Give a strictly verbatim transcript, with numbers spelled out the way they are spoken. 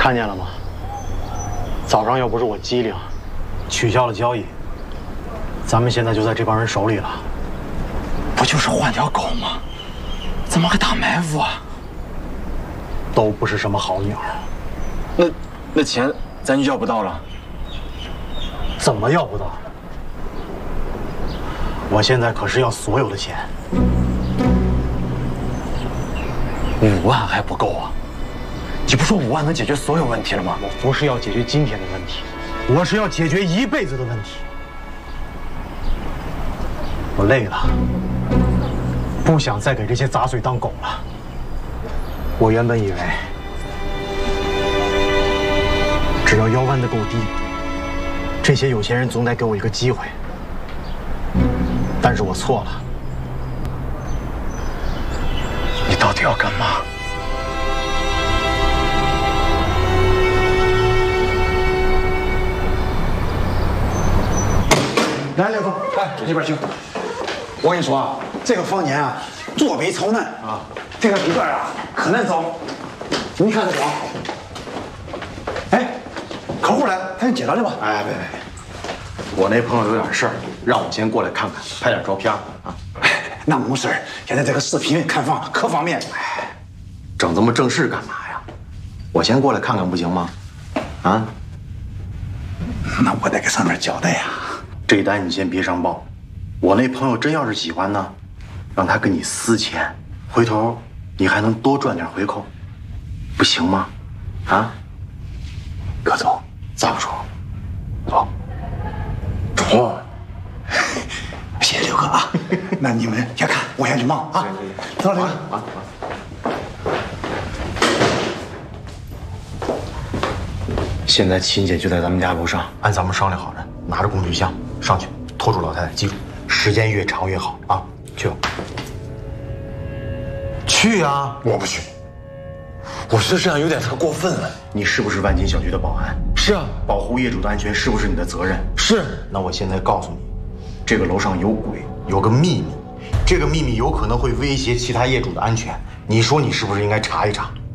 看见了吗？早上要不是我机灵，取消了交易，咱们现在就在这帮人手里了。 不就是换条狗吗？怎么还打埋伏啊？ 都不是什么好鸟。 那那钱咱就要不到了？ 怎么要不到？我现在可是要所有的钱。 五万还不够啊？你不说五万能解决所有问题了吗？ 我不是要解决今天的问题，我是要解决一辈子的问题。我累了，不想再给这些杂碎当狗了。我原本以为，只要腰弯得够低，这些有钱人总得给我一个机会。但是我错了。 你到底要干嘛？ 来，刘总，哎，这边请。我跟你说啊，这个房间啊，坐北朝南啊，这个里边啊可难找。你看这床。哎，客户来，赶紧接到去吧。 哎，别别别，我那朋友有点事儿，让我先过来看看，拍点照片啊。 哎，那没事儿，现在这个视频看房可方便。 哎，整这么正式干嘛呀？我先过来看看不行吗？啊？ 那我得给上面交代呀。 这单你先别上报，我那朋友真要是喜欢呢，让他跟你私钱，回头你还能多赚点回扣，不行吗？啊？ 可走， 咋不说？ 走，走。谢谢刘哥啊，那你们先看，我先去忙啊。走了，刘哥。啊。 现在秦姐就在咱们家楼上，按咱们商量好的，拿着工具箱上去拖住老太太，记住，时间越长越好啊！去吧。去啊！ 我不去，我觉得这样有点太过分了。 你是不是万金小区的保安？ 是啊， 保护业主的安全是不是你的责任？ 是。 那我现在告诉你，这个楼上有鬼，有个秘密，这个秘密有可能会威胁其他业主的安全。你说你是不是应该查一查？